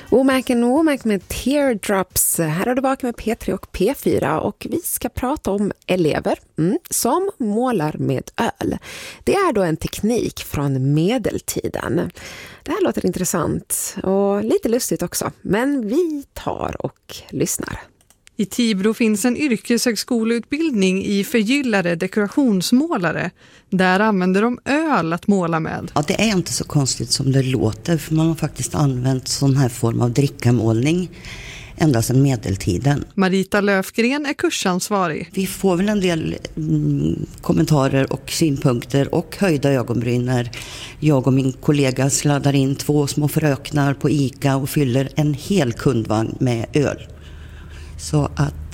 Womack and Womack med Teardrops. Här har du varit med P3 och P4 och vi ska prata om elever som målar med öl. Det är då en teknik från medeltiden. Det här låter intressant och lite lustigt också, men vi tar och lyssnar. I Tibro finns en yrkeshögskoleutbildning i förgyllade dekorationsmålare. Där använder de öl att måla med. Ja, det är inte så konstigt som det låter, för man har faktiskt använt sån här form av drickamålning ända sedan medeltiden. Marita Löfgren är kursansvarig. Vi får väl en del kommentarer och synpunkter och höjda ögonbryn när jag och min kollega sladdar in 2 små fröknar på ICA och fyller en hel kundvagn med öl. Så att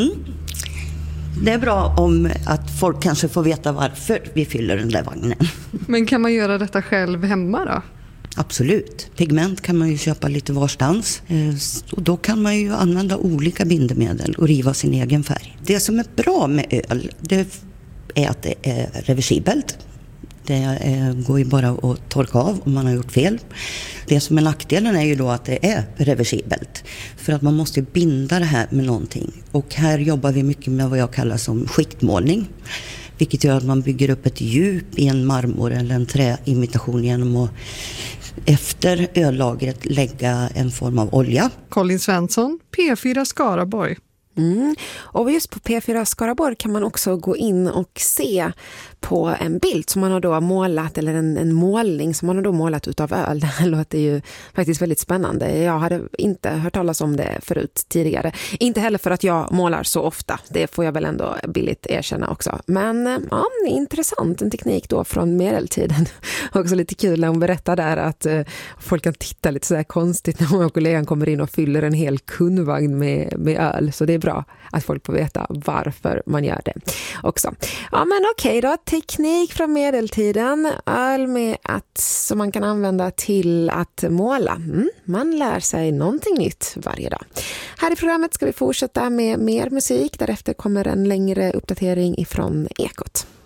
det är bra om att folk kanske får veta varför vi fyller den där vagnen. Men kan man göra detta själv hemma då? Absolut. Pigment kan man ju köpa lite varstans. Och då kan man ju använda olika bindemedel och riva sin egen färg. Det som är bra med öl, det är att det är reversibelt. Det går ju bara att torka av om man har gjort fel. Det som är nackdelen är ju då att det är reversibelt. För att man måste binda det här med någonting. Och här jobbar vi mycket med vad jag kallar som skiktmålning. Vilket gör att man bygger upp ett djup i en marmor eller en träimitation genom att efter öllagret lägga en form av olja. Colin Svensson, P4 Skaraborg. Och just på P4 Skaraborg kan man också gå in och se på en bild som man har då målat, eller en målning som man har då målat utav öl. Det här låter ju faktiskt väldigt spännande. Jag hade inte hört talas om det förut tidigare. Inte heller för att jag målar så ofta. Det får jag väl ändå billigt erkänna också. Men ja, intressant. En teknik då från medeltiden. Också lite kul när hon berättar där att folk kan titta lite så här konstigt när vår kollegan kommer in och fyller en hel kundvagn med öl. Så det är bra att folk får veta varför man gör det också. Ja, men okej då. Teknik från medeltiden. Öl med som man kan använda till att måla. Man lär sig någonting nytt varje dag. Här i programmet ska vi fortsätta med mer musik. Därefter kommer en längre uppdatering ifrån Ekot.